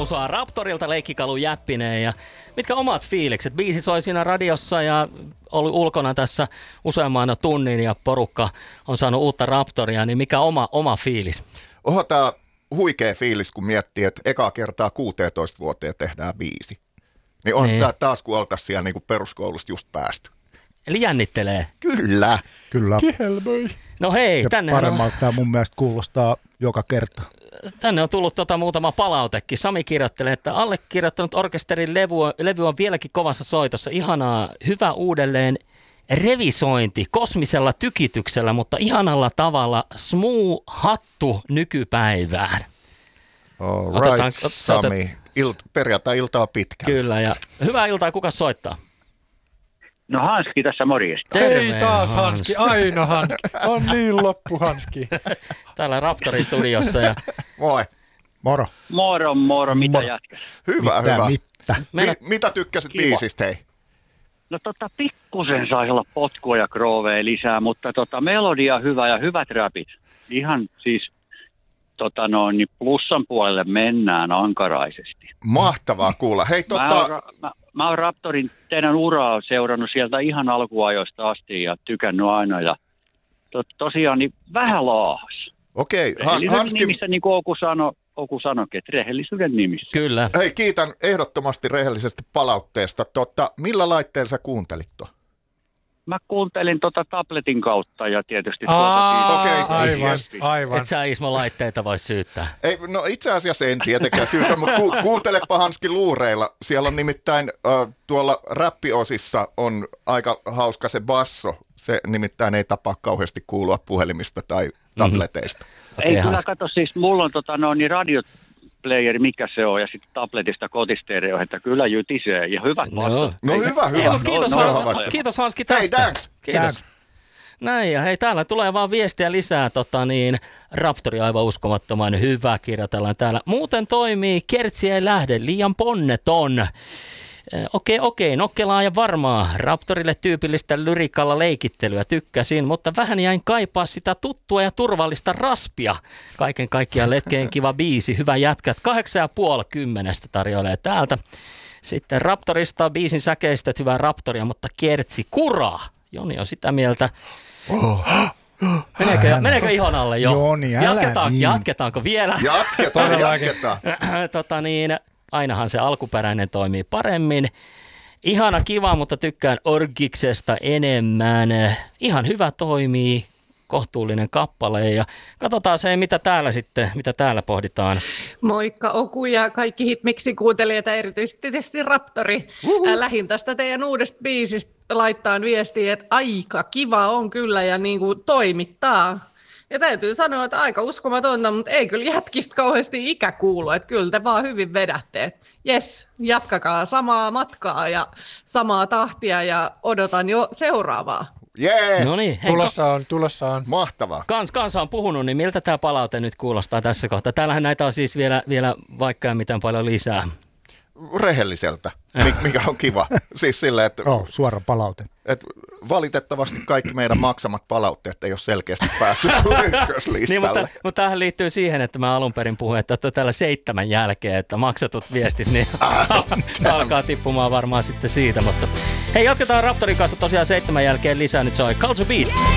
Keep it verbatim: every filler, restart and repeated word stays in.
musaa Raptorilta Leikkikalu Jäppinen. Ja mitkä omat fiilikset? Biisi soi siinä radiossa ja oli ulkona tässä useamman tunnin ja porukka on saanut uutta Raptoria, niin mikä oma, oma fiilis? Oho, tää huikea fiilis, kun miettii, että ekaa kertaa kuusitoista vuoteen tehdään biisi. Niin on niin. Tää taas, kun oltaisiin siellä niin kuin peruskoulusta just päästy. Eli jännittelee. Kyllä. Kyllä. Kihelmöi. No hei, ja tänne paremmalta tämä mun mielestä kuulostaa joka kerta. Tänne on tullut tota muutama palautekin. Sami kirjoittelee, että allekirjoittanut orkesterin levy, levy on vieläkin kovassa soitossa. Ihanaa, hyvä uudelleen revisointi kosmisella tykityksellä, mutta ihanalla tavalla smooth hattu nykypäivään. All right, Otetaan, Sami. Ilt, perjantai-iltaa pitkään. Kyllä, ja hyvää iltaa. Kuka soittaa? No Hanski tässä morjesta. Terve, Ei taas Hanski, aina Hanski. On niin loppu Hanski. Täällä Raptorin studiossa. Ja... Moi. Moro. Moro, moro. Mitä Moro. jätkä? Hyvä, mitä, hyvä. Mitä? Meillä... Mi- mitä tykkäsit Kiva. biisistä, hei? No tota, pikkusen saisi olla potkua ja groovea lisää, mutta tota, melodia hyvä ja hyvät rapit. Ihan siis tota noin, niin plussan puolelle mennään ankaraisesti. Mahtavaa kuulla. Hei, tota... Mä oon, mä, mä oon Raptorin teidän uraa seurannut sieltä ihan alkuajoista asti ja tykännyt aina. Ja to, tosiaan niin vähän laahas. Okei, okay. Rehellisyyden Hanski... nimissä, niin kuin Oku sanoi, Oku sanoikin, että rehellisyyden nimissä. Kyllä. Hei, kiitän ehdottomasti rehellisesti palautteesta. Totta, millä laitteella sä kuuntelit tuon? Mä kuuntelin tota tabletin kautta ja tietysti Aa, tuota... Okei, aivan, tietysti. aivan. Et sä Ismo laitteita voi syyttää. Ei, no itse asiassa en tietenkään syytä, mutta ku, kuuntelepa Hanski luureilla. Siellä on nimittäin äh, tuolla räppiosissa on aika hauska se basso. Se nimittäin ei tapaa kauheasti kuulua puhelimista tai tableteista. Mm-hmm. Ei kyllä kato, siis mulla on tota, no, niin radioplayeri, mikä se on, ja sitten tabletista kotistereo, että kyllä jytisee, ja hyvät No. bassot. No hyvä, Ei, hyvä. mutta kiitos, No, Hans, no, no, kiitos Hanski Hei, tästä. thanks. Kiitos. Thanks. Näin, ja hei, täällä tulee vaan viestiä lisää, tota niin, Raptori aivan uskomattoman hyvä, kirjoitellaan täällä. Muuten toimii, kertsi ei lähde, liian ponneton. Okei, okei, nokkelaa ja varmaa. Raptorille tyypillistä lyrikalla leikittelyä tykkäsin, mutta vähän jäin kaipaa sitä tuttua ja turvallista raspia. Kaiken kaikkiaan letkeen kiva biisi, hyvä jätkät. Kahdeksan ja puoli kymmenestä tarjoilee täältä. Sitten Raptorista biisin säkeistöt, hyvää Raptoria, mutta kertsi kuraa. Joni on sitä mieltä. Oh. Meneekö, meneekö ihon alle jo? Joni, älä Jatketaan, niin. Jatketaanko vielä? Jatketaan, jatketaan. tota niin, ainahan se alkuperäinen toimii paremmin. Ihana kiva, mutta tykkään Orgiksesta enemmän. Ihan hyvä toimii, kohtuullinen kappale. Ja katsotaan se, mitä täällä sitten, mitä täällä pohditaan. Moikka Oku ja kaikki Hitmixin kuuntelijat ja erityisesti tietysti Raptori. Uhuh. Lähin tästä teidän uudesta biisistä laittaa viestiä, että aika kiva on kyllä ja niin kuin toimittaa. Ja täytyy sanoa, että aika uskomatonta, mutta ei kyllä jätkistä kauheasti ikä kuulu, että kyllä te vaan hyvin vedätte. Jes, jatkakaa samaa matkaa ja samaa tahtia ja odotan jo seuraavaa. Jee! No niin, hei, Tulossa on, tulossa on. Mahtavaa. Kans, kansa on puhunut, niin miltä tämä palaute nyt kuulostaa tässä kohtaa? Täällähän näitä on siis vielä, vielä vaikka ja mitään paljon lisää. Rehelliseltä, mikä on kiva. Siis silleen, että, Oh, suora palaute. että valitettavasti kaikki meidän maksamat palautteet ei ole selkeästi päässyt sun ykköslistalle. Niin, mutta, mutta tämähän liittyy siihen, että mä alun perin puhuin, että olette täällä seitsemän jälkeen, että maksatut viestit, niin alkaa tippumaan varmaan sitten siitä. Mutta hei, jatketaan Raptorin kanssa tosiaan seitsemän jälkeen lisää. Nyt se on Culture Beat.